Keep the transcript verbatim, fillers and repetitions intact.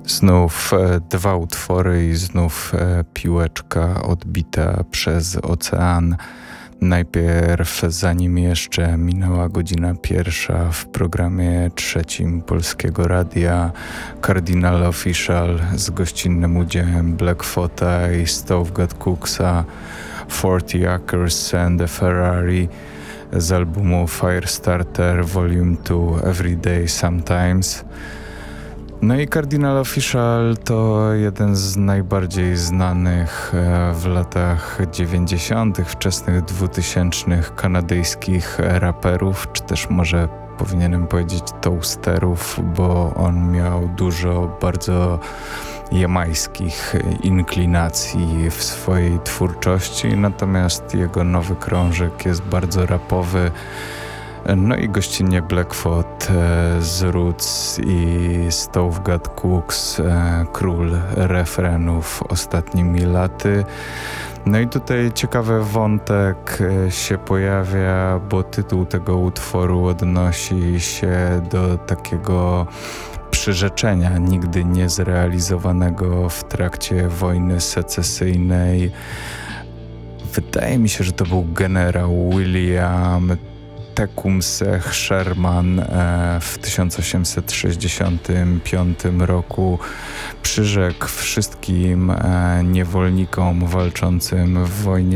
Znów e, dwa utwory i znów e, piłeczka odbita przez ocean. Najpierw, zanim jeszcze minęła godzina pierwsza, w programie trzecim Polskiego Radia Cardinal Offishall z gościnnym udziałem Blackfoota i Stove God Cooksa, Forty Acres and a Ferrari z albumu Firestarter Volume two Everyday Sometimes. No i Cardinal Offishall to jeden z najbardziej znanych w latach dziewięćdziesiątych, wczesnych dwutysięcznych kanadyjskich raperów, czy też może powinienem powiedzieć toasterów, bo on miał dużo bardzo jamajskich inklinacji w swojej twórczości, natomiast jego nowy krążek jest bardzo rapowy. No i gościnnie Blackfoot e, z Roots i Stove God Cooks, e, król refrenów ostatnimi laty. No i tutaj ciekawy wątek e, się pojawia, bo tytuł tego utworu odnosi się do takiego przyrzeczenia nigdy niezrealizowanego w trakcie wojny secesyjnej. Wydaje mi się, że to był generał William Tecumseh Sherman e, w tysiąc osiemset sześćdziesiątym piątym roku przyrzekł wszystkim e, niewolnikom walczącym w wojnie